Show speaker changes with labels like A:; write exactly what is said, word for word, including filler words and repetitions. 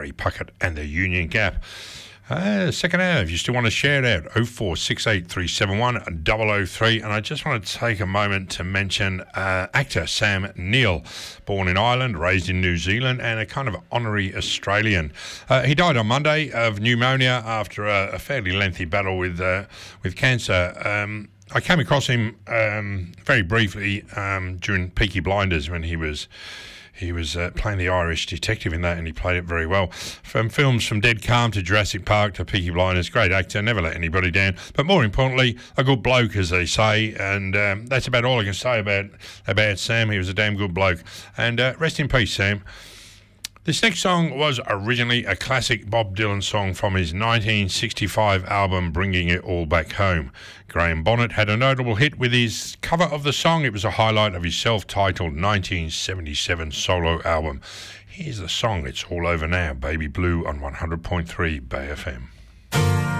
A: Gary Puckett and the Union Gap. Uh, second hour, if you still want to share it out, oh four six eight three seven one double oh three. And I just want to take a moment to mention uh, actor Sam Neill, born in Ireland, raised in New Zealand, and a kind of honorary Australian. Uh, he died on Monday of pneumonia after a, a fairly lengthy battle with uh, with cancer. Um, I came across him um, very briefly um, during Peaky Blinders when he was he was uh, playing the Irish detective in that, and he played it very well. From films from Dead Calm to Jurassic Park to Peaky Blinders, great actor, never let anybody down. But more importantly, a good bloke, as they say, and um, that's about all I can say about about Sam. He was a damn good bloke, and uh, rest in peace, Sam. This next song was originally a classic Bob Dylan song from his nineteen sixty-five album Bringing It All Back Home. Graham Bonnet had a notable hit with his cover of the song. It was a highlight of his self-titled nineteen seventy-seven solo album. Here's the song. It's all over now. Baby Blue on one hundred point three Bay F M.